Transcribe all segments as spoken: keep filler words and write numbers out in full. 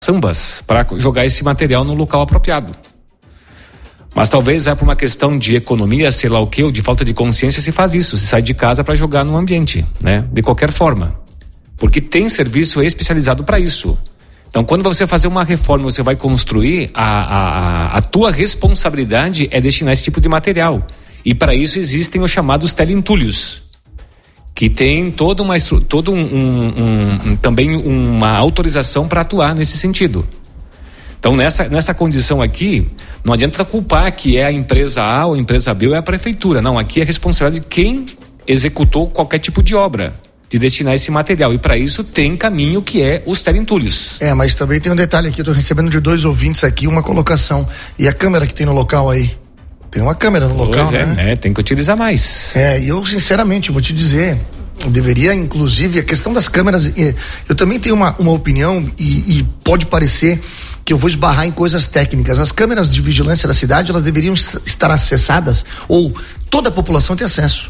sambas para jogar esse material no local apropriado. Mas talvez é por uma questão de economia, sei lá o que, ou de falta de consciência, se faz isso, se sai de casa para jogar no ambiente, né? De qualquer forma. Porque tem serviço especializado para isso. Então, quando você fazer uma reforma, você vai construir, a, a, a tua responsabilidade é destinar esse tipo de material. E para isso existem os chamados teleentulhos, que tem toda uma, todo um, um, um, também uma autorização para atuar nesse sentido. Então, nessa, nessa condição aqui, não adianta culpar que é a empresa A ou a empresa B ou é a prefeitura. Não, aqui é a responsabilidade de quem executou qualquer tipo de obra, de destinar esse material. E para isso tem caminho, que é os teleentulhos. É, mas também tem um detalhe aqui, eu tô recebendo de dois ouvintes aqui uma colocação. E a câmera que tem no local aí? Tem uma câmera no local, pois é, né? É, tem que utilizar mais. É, e eu sinceramente vou te dizer, deveria inclusive, a questão das câmeras, eu também tenho uma, uma opinião e, e pode parecer que eu vou esbarrar em coisas técnicas. As câmeras de vigilância da cidade, elas deveriam estar acessadas, ou toda a população ter acesso.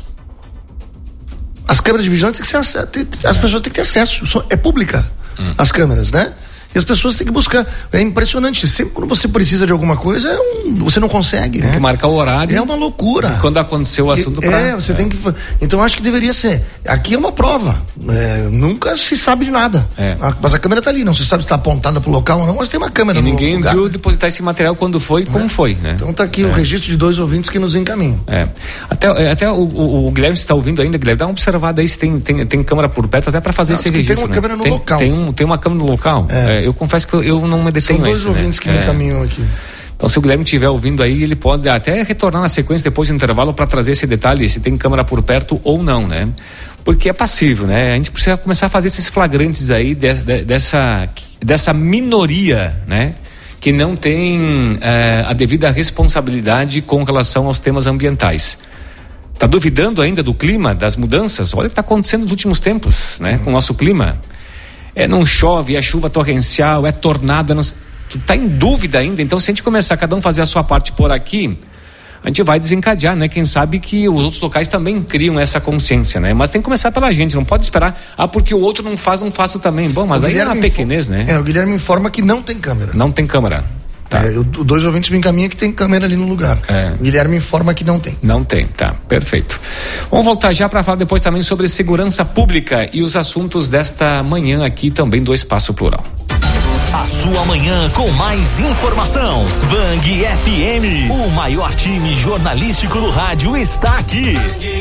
As câmeras de vigilância tem que ser, as pessoas têm que ter acesso, é pública hum. as câmeras, né? E as pessoas têm que buscar. É impressionante. Sempre quando você precisa de alguma coisa, é um, você não consegue. Tem né? que marcar o horário. É uma loucura. E quando aconteceu o assunto. Pra... É, você é. tem que. Então acho que deveria ser. Aqui é uma prova. É, nunca se sabe de nada. É. A, mas a câmera está ali. Não se sabe se está apontada para o local ou não, mas tem uma câmera e no ninguém lugar. viu depositar esse material quando foi e como é. foi, né? Então tá aqui é. o registro de dois ouvintes que nos encaminham. É. Até, até o, o, o Guilherme está ouvindo ainda, Guilherme, dá uma observada aí se tem, tem, tem câmera por perto, até para fazer não, esse registro. Tem uma né? câmera no tem, local. Tem, um, tem uma câmera no local. É. É, eu confesso que eu, eu não me detenho. São dois esse, ouvintes né? que me é. encaminham aqui. Então, se o Guilherme estiver ouvindo aí, ele pode até retornar na sequência depois do intervalo para trazer esse detalhe, se tem câmera por perto ou não, né? Porque é passível, né? A gente precisa começar a fazer esses flagrantes aí de, de, dessa, dessa minoria, né? Que não tem é, a devida responsabilidade com relação aos temas ambientais. Tá duvidando ainda do clima, das mudanças? Olha o que está acontecendo nos últimos tempos, né? Com o nosso clima. É, não chove, é chuva torrencial, é tornado, não... tá em dúvida ainda. Então, se a gente começar cada um fazer a sua parte por aqui, a gente vai desencadear, né? Quem sabe que os outros locais também criam essa consciência, né? Mas tem que começar pela gente, não pode esperar, ah, porque o outro não faz, não faço também. Bom, mas aí é uma pequenez, né? É, o Guilherme informa que não tem câmera. Não tem câmera. Tá. É, o, dois ouvintes me encaminham que tem câmera ali no lugar. É. O Guilherme informa que não tem. Não tem, tá, perfeito. Vamos voltar já para falar depois também sobre segurança pública e os assuntos desta manhã aqui também do Espaço Plural. A sua manhã com mais informação. Vang F M, o maior time jornalístico do rádio está aqui.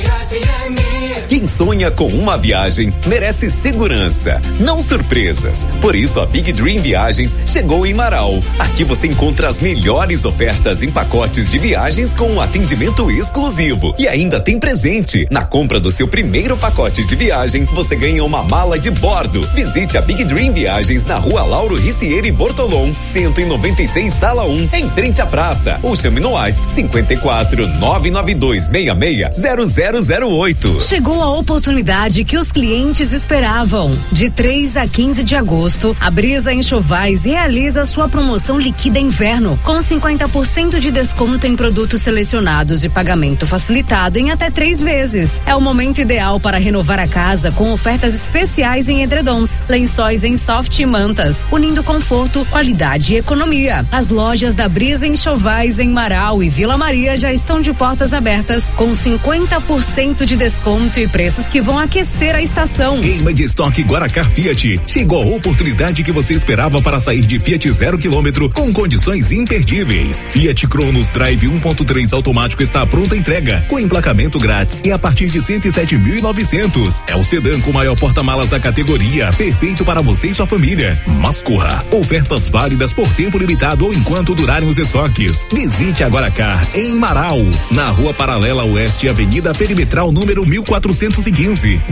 Quem sonha com uma viagem merece segurança, não surpresas. Por isso a Big Dream Viagens chegou em Marau. Aqui você encontra as melhores ofertas em pacotes de viagens com um atendimento exclusivo. E ainda tem presente. Na compra do seu primeiro pacote de viagem, você ganha uma mala de bordo. Visite a Big Dream Viagens na rua Lauro Ricieri Bortolom, cento e noventa e seis, sala um, em frente à praça. Ou chame no WhatsApp cinquenta e quatro, nove nove dois seis seis, zero zero zero oito. Chegou a oportunidade que os clientes esperavam. De três a quinze de agosto, a Brisa Enxovais realiza sua promoção Liquida Inverno, com cinquenta por cento de desconto em produtos selecionados e pagamento facilitado em até três vezes. É o momento ideal para renovar a casa com ofertas especiais em edredons, lençóis em soft e mantas, unindo conforto, qualidade e economia. As lojas da Brisa Enxovais em Marau e Vila Maria já estão de portas abertas, com cinquenta por cento de desconto e preços que vão aquecer a estação. Queima de estoque Guaracar Fiat. Chegou a oportunidade que você esperava para sair de Fiat zero quilômetro com condições imperdíveis. Fiat Cronos Drive um ponto três automático está pronta entrega, com emplacamento grátis e a partir de cento e sete mil e novecentos. É o sedã com maior porta-malas da categoria, perfeito para você e sua família. Mas corra, ofertas válidas por tempo limitado ou enquanto durarem os estoques. Visite a Guaracar em Marau, na Rua Paralela Oeste, Avenida Perimetral número mil quatrocentos e quinze.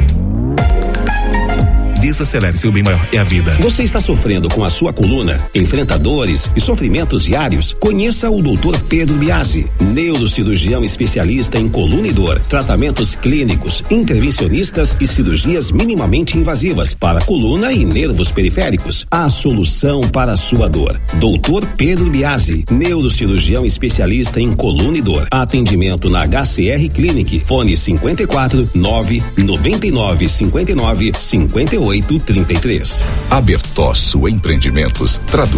Desacelere, seu bem maior é a vida. Você está sofrendo com a sua coluna? Enfrenta dores e sofrimentos diários? Conheça o doutor Pedro Biasi, neurocirurgião especialista em coluna e dor, tratamentos clínicos, intervencionistas e cirurgias minimamente invasivas para coluna e nervos periféricos. A solução para a sua dor. doutor Pedro Biasi, neurocirurgião especialista em coluna e dor. Atendimento na H C R Clinic. Fone cinquenta e quatro, nove, noventa e nove, cinquenta e nove, cinquenta e oito. oito três três. Abertosso Empreendimentos traduz